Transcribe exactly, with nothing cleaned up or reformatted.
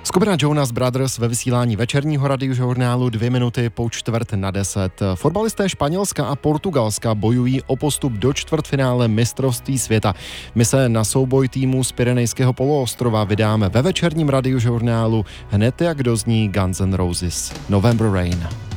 Skupina Jonas Brothers ve vysílání večerního radiožurnálu dvě minuty po čtvrt na deset. Fotbalisté Španělska a Portugalska bojují o postup do čtvrtfinále mistrovství světa. My se na souboj týmu z Pyrenejského poloostrova vydáme ve večerním radiožurnálu hned jak dozní Guns N' Roses November Rain.